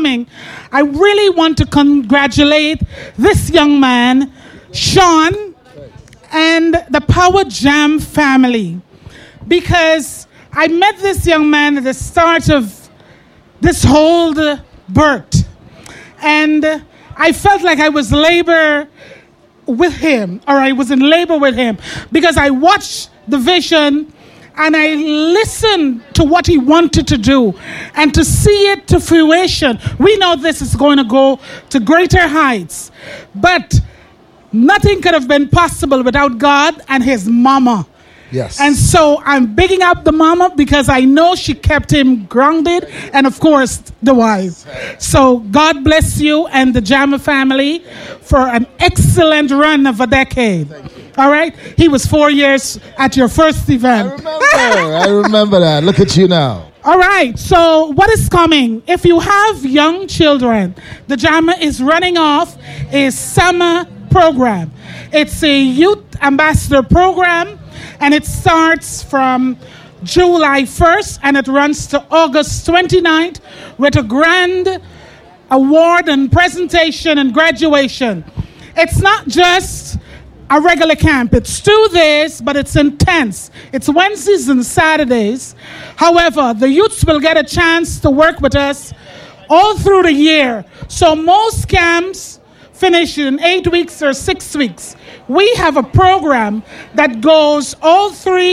coming, I really want to congratulate this young man, Sean, and the Power Jam family, because I met this young man at the start of this whole birth, and I felt like I was labor with him, or I was in labor with him, because I watched the vision and I listened to what he wanted to do, and to see it to fruition. We know this is going to go to greater heights, but nothing could have been possible without God and his mama. Yes. And so I'm bigging up the mama because I know she kept him grounded, and of course the wife. So God bless you and the Jammer family for an excellent run of a decade. All right? He was 4 years at your first event. I remember that. Look at you now. All right, so what is coming? If you have young children, the Jammer is running off a summer program. It's a youth ambassador program, and it starts from July 1st and it runs to August 29th with a grand award and presentation and graduation. It's not just a regular camp. It's 2 days, but it's intense. It's Wednesdays and Saturdays. However, the youths will get a chance to work with us all through the year. So most camps finish in 8 weeks or 6 weeks. We have a program that goes all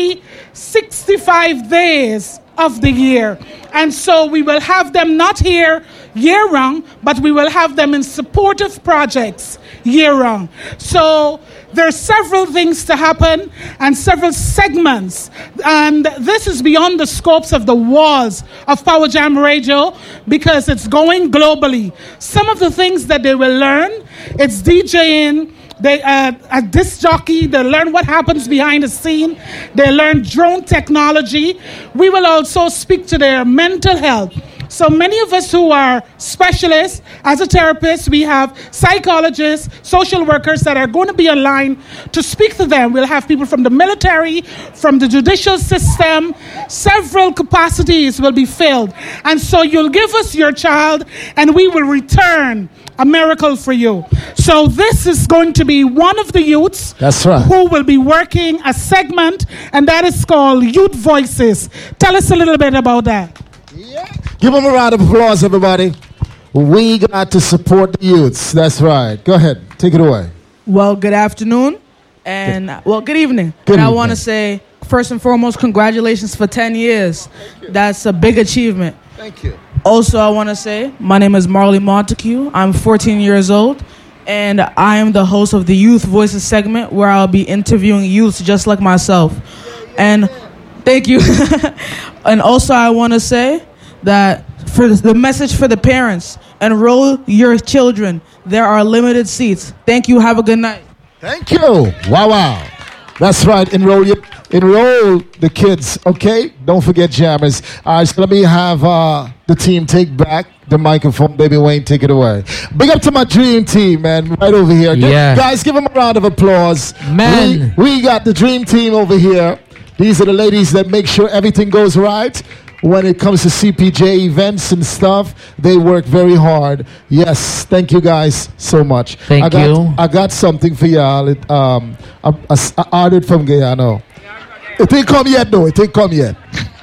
365 days of the year. And so we will have them not here year-round, but we will have them in supportive projects year-round. So there's several things to happen and several segments. And this is beyond the scopes of the walls of Power Jam Radio because it's going globally. Some of the things that they will learn, it's DJing, a disc jockey, they learn what happens behind the scene. They learn drone technology. We will also speak to their mental health. So many of us who are specialists, as a therapist, we have psychologists, social workers that are going to be online to speak to them. We'll have people from the military, from the judicial system. Several capacities will be filled. And so you'll give us your child and we will return a miracle for you. So this is going to be one of the youths. That's right. Who will be working a segment, and that is called Youth Voices. Tell us a little bit about that. Yeah. Give them a round of applause, everybody. We got to support the youths. That's right. Go ahead. Take it away. Well, good afternoon. And, good evening. Good and I evening. want to say, first and foremost, congratulations for 10 years. That's a big achievement. Thank you. Also, I want to say, my name is Marley Montague. I'm 14 years old. And I am the host of the Youth Voices segment where I'll be interviewing youths just like myself. And thank you. And also, I want to say that for the message for the parents, enroll your children. There are limited seats. Thank you. Have a good night. Thank you. Wow. That's right. Enroll the kids, okay? Don't forget jammers. All right, so let me have the team take back the microphone. Baby Wayne, take it away. Big up to my dream team, man, right over here. Yeah. Guys, give them a round of applause. Man. We got the dream team over here. These are the ladies that make sure everything goes right. When it comes to CPJ events and stuff, they work very hard. Yes, thank you guys so much. Thank you. I got something for y'all. I ordered from Guyana. It ain't come yet, though. It ain't come yet.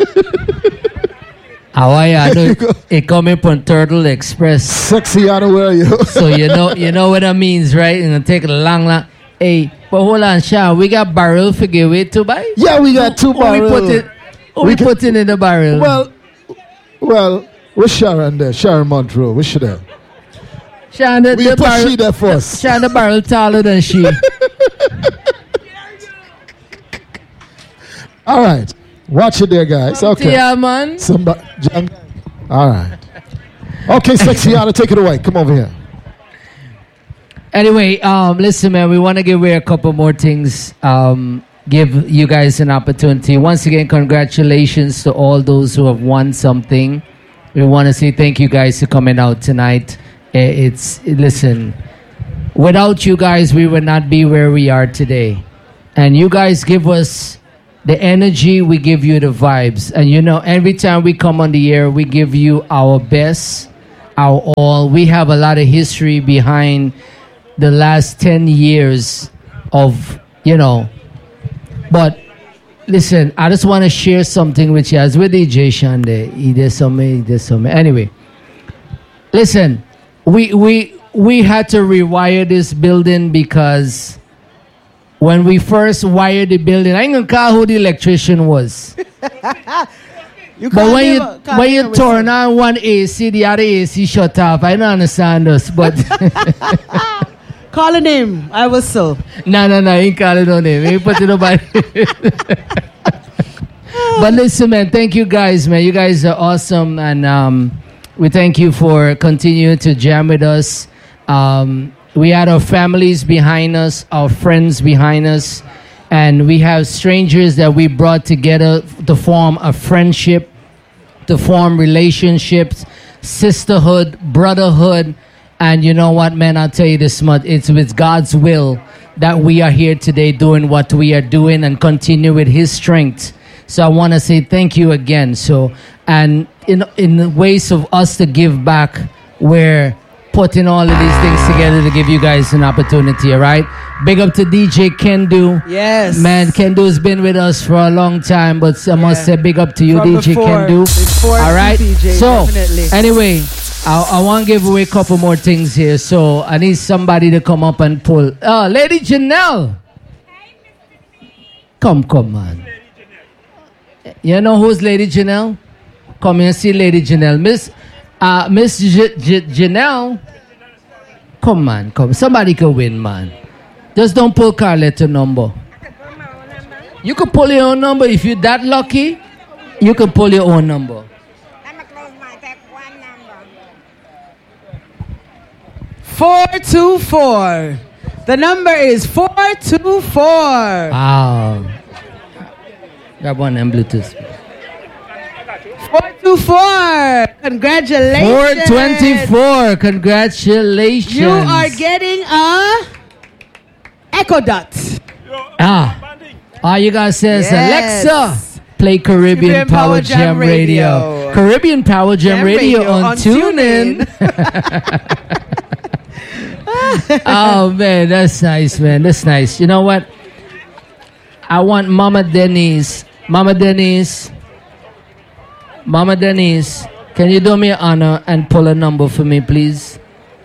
How are you? It coming from Turtle Express. Sexy, Anna, where are you? So you know what that means, right? It's gonna take a long. Hey, but hold on, Sean. We got barrel for give away to buy. Yeah, we got 2 barrels. We put it in the barrel. Well, where's Sharon there? Sharon Montreux. Where's she there? Sean, the put barrel, she there first. Sean, the barrel taller than she. All right. Watch it there, guys. Okay. Yeah, man. All right. Okay, Sexy Anna, take it away. Come over here. Anyway, listen, man, we want to give away a couple more things. Give you guys an opportunity. Once again, congratulations to all those who have won something. We want to say thank you guys for coming out tonight. Listen, without you guys, we would not be where we are today. And you guys give us the energy, we give you the vibes. And every time we come on the air, we give you our best. our all. We have a lot of history behind the last 10 years of, but listen, I just want to share something with you. As with DJ Shande, he did something. Anyway, listen, we had to rewire this building because when we first wired the building, I ain't gonna call who the electrician was. But when you turn on one AC, the other AC shut off. I don't understand this, but call a name. I was so. No, ain't calling no name. Ain't put it nobody. But listen, man, thank you guys, man. You guys are awesome, and we thank you for continuing to jam with us. We had our families behind us, our friends behind us, and we have strangers that we brought together to form a friendship, to form relationships, sisterhood, brotherhood. And you know what, man, I'll tell you this much. It's with God's will that we are here today doing what we are doing and continue with His strength. So I want to say thank you again. So, and in the ways of us to give back, we're putting all of these things together to give you guys an opportunity, all right? Big up to DJ Kendu. Yes. Man, Kendu's been with us for a long time, but I must say big up to you, From DJ Kendu. Before All right? DJ, so, definitely. anyway, I want to give away a couple more things here. So, I need somebody to come up and pull. Lady Janelle. Come, man. You know who's Lady Janelle? Come here, see Lady Janelle. Miss Janelle. Come on, come. Somebody can win, man. Just don't pull Carletta number. You can pull your own number. If you're that lucky, you can pull your own number. I'm going to close my take one number. 424. The number is 424. Wow. Grab one and Bluetooth. 424. Congratulations. 424. Congratulations. You are getting a Echo Dot. All you gotta say is, Yes. Alexa, play Caribbean Power Jam Radio. Caribbean Power Jam Radio on TuneIn. Oh man, that's nice, man. That's nice. You know what? I want Mama Denise. Mama Denise, can you do me an honor and pull a number for me, please?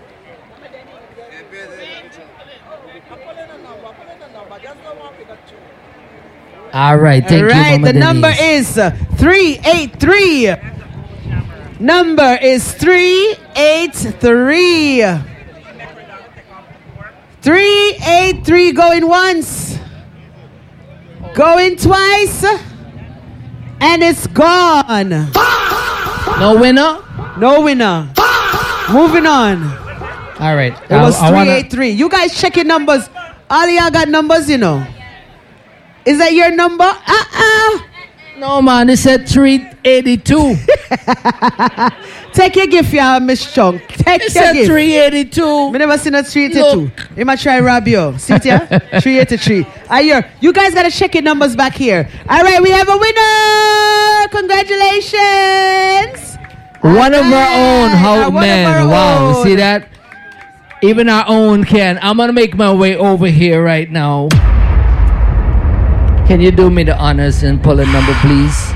All right, thank you, Mama the Denise. number is 383. Number is 383. 383 going once. Going twice. And it's gone. No winner? No winner. Moving on. All right. It was 383. You guys check your numbers. All of y'all got numbers, you know. Is that your number? No, man. It said 382. Take your gift, y'all, Miss Chunk. Take It your said gift. 382. I never seen a 382. He might try rob you. See it, yeah? 383. You guys got to check your numbers back here. All right, we have a winner. Congratulations. One of our own. How, One of man. our Wow. own. See that? Even our own can. I'm going to make my way over here right now. Can you do me the honors and pull a number, please?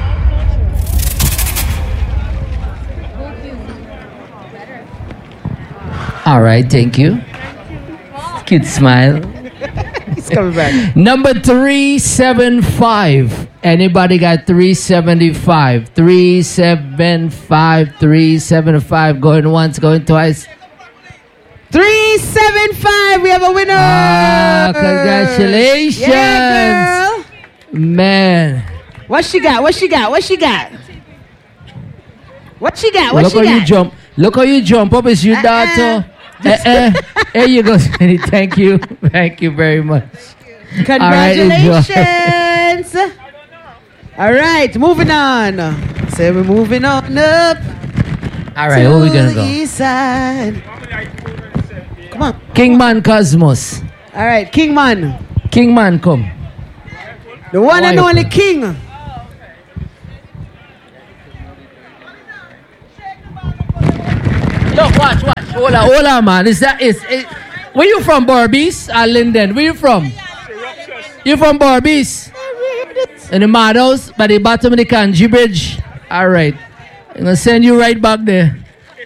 All right, thank you. Cute smile. He's coming back. Number 375. Anybody got 375? 375, 375. Going once, going twice. 375. We have a winner. Congratulations. Yeah, girl. Man. What she got? What she got? What she got? What she got? What Look she how you got? jump. Look how you jump up. It's your daughter. There you go, Smitty. Thank you. Thank you very much. Congratulations. All right, moving on. So we're moving on up. All right, where we gonna to the go? east side. Come on. Kingman Cosmos. All right, Kingman. Kingman, come. The one How and are you, only King. Look, watch. Hold on, man. Where you from, Barbies? Linden. Where you from? You from Barbies? In the Meadows, by the bottom of the Kanji Bridge. All right. I'm going to send you right back there.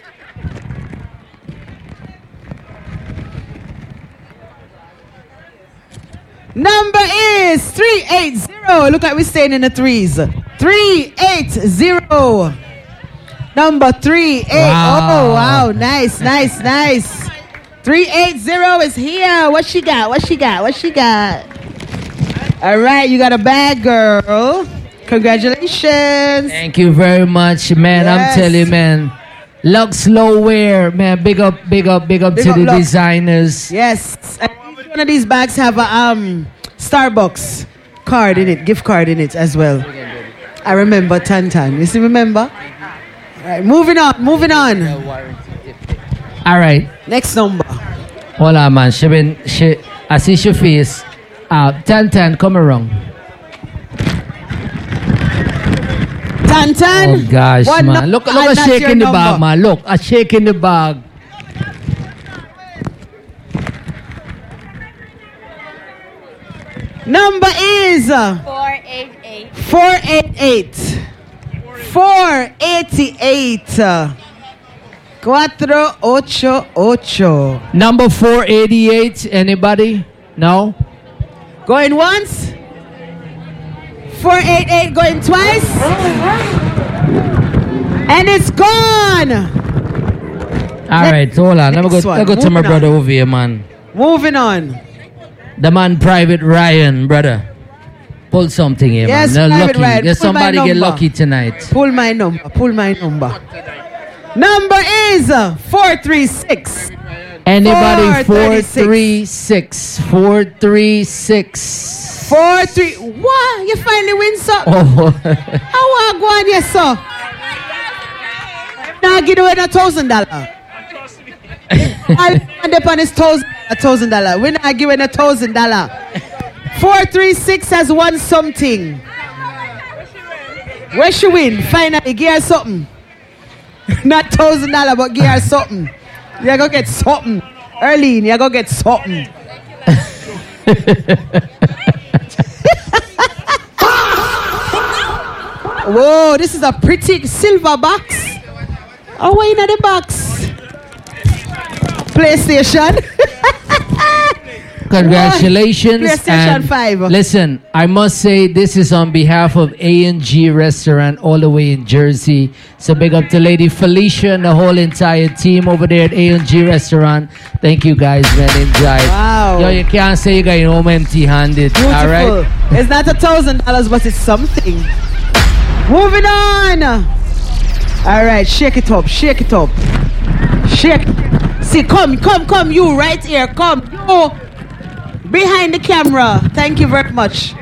Number is 380. Look like we're staying in the threes. 380. Number 380. Wow. Oh, wow. Nice. 380 is here. What she got? All right, you got a bag, girl. Congratulations. Thank you very much, man. Yes. I'm telling you, man. Lux Low Wear, man. Big up to the Lux. designers. Yes. And each one of these bags have a Starbucks card in it, gift card in it as well. I remember Tantan. You still remember? All right, moving on. All right. Next number. Hold on, man. I see your face. Tantan, come around. Tantan. Oh gosh, What man. number? Look And at that's shaking your the number. bag, man. Look, a shake in the bag. Number is 488. 488. 488. 488. Number 488. Anybody? No? Going once. 488 going twice. And it's gone. All right, hold on. Let me Next one. go to my Moving brother on. over here, man. Moving on. The man, Private Ryan, brother. Pull something here, Yes, man. Private Lucky. Ryan, Yes, pull my somebody get number. lucky tonight. Pull my number. Number is 436. Anybody? 436. 436. 43. What? You finally win something? Oh. How I go on, yes, sir? Now give away $1,000. I'll end up on his $1,000. We're not giving $1,000. 436 has won something. Where she win? Finally, give her something. Not $1,000, but give her something. You go get something. Earlene, you go get something. Whoa, this is a pretty silver box. Oh, what in the box? PlayStation. Congratulations. PlayStation and 5. Listen, I must say this is on behalf of A&G Restaurant all the way in Jersey. So big up to Lady Felicia and the whole entire team over there at A&G Restaurant. Thank you guys, man. Enjoy. Wow. Yo, you can't say you got home empty-handed. Beautiful. All right? It's not $1,000, but it's something. Moving on. All right, shake it up. Shake. See, come, you right here. Come, you behind the camera. Thank you very much.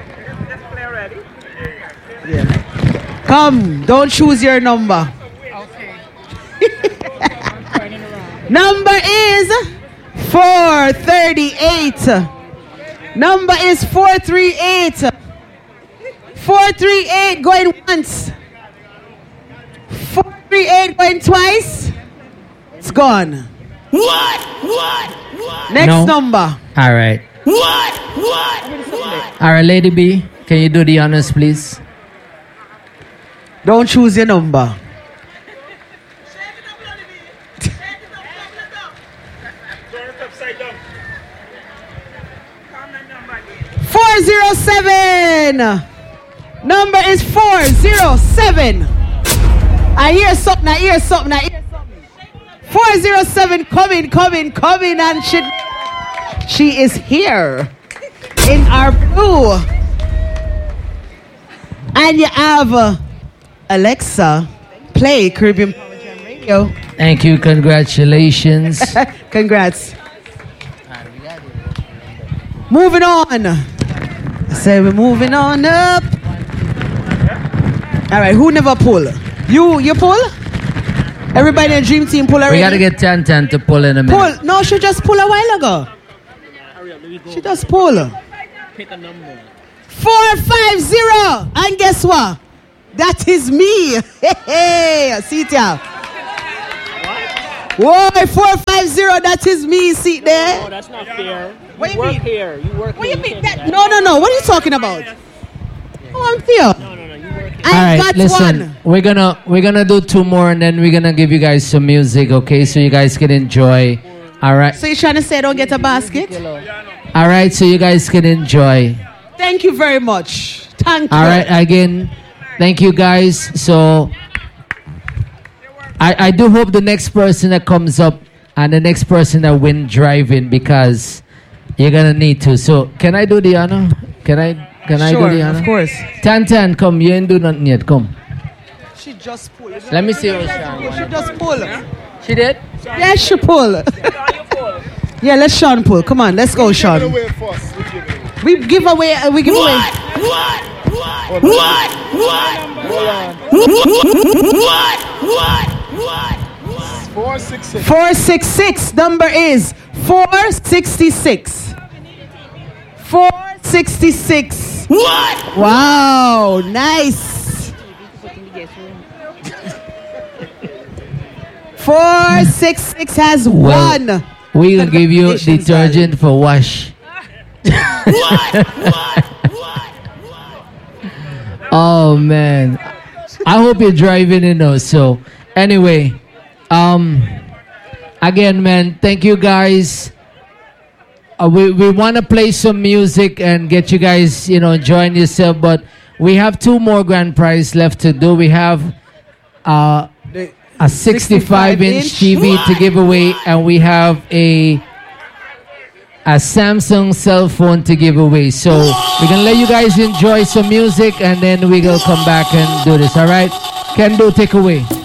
Yeah. Come, don't choose your number. Number is 438. Number is 438. 438 going once. 438 going twice. It's gone. What? Next No. number. All right. All right, Lady B, can you do the honors, please? Don't choose your number. $407. Number is 407. I hear something. 407 coming, and she is here in our blue. And you have Alexa play Caribbean Power Jam Radio. Thank you. Congratulations. Congrats. Moving on. I say we're moving on up. All right, who never pull? You pull? Everybody in the Dream Team pull already? We got to get Tantan to pull in a minute. Pull. No, she just pull a while ago. She just pull. Pick a number. 450. And guess what? That is me. Hey, see ya. Whoa, 450, that is me, see there. No, that's not fair. What you you work mean? here. You work What here. you mean? can't do That, no, what are you talking about? Oh, I'm here. No, you work here. I All right, got listen. one. We're gonna do two more, and then we're gonna give you guys some music, okay? So you guys can enjoy. All right. So you're trying to say I don't get a basket? All right. So you guys can enjoy. Thank you very much. Thank you. All right. Again, thank you guys. So I do hope the next person that comes up and the next person that win driving, because you're gonna need to. So can I do the honor? Can I do the honor? Of course. Tan, come. You ain't do nothing yet. Come. She just pulled. Let me see how She just pulled. She did. Yes, she pulled. Yeah, let Sean pull. Come on, let's go, Sean. We give away. We give away. What? 466. 466. Number is 466. 466. What? Wow, nice. 466 has Well, won. We'll give you Congratulations, detergent for wash. Oh man, I hope you're driving in though. So anyway, again, man, thank you guys. We want to play some music and get you guys, enjoying yourself. But we have two more grand prize left to do. We have a 65-inch TV to give away, and we have a Samsung cell phone to give away. So we're gonna let you guys enjoy some music, and then we will come back and do this. All right, Kendo, take away.